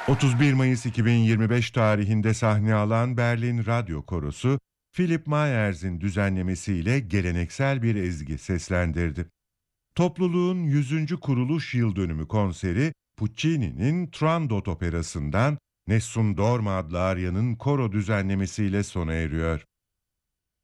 31 Mayıs 2025 tarihinde sahne alan Berlin Radyo Korosu, Philip Myers'in düzenlemesiyle geleneksel bir ezgi seslendirdi. Topluluğun 100. kuruluş yıl dönümü konseri, Puccini'nin Turandot operasından Nessun Dorma adlı aryanın koro düzenlemesiyle sona eriyor.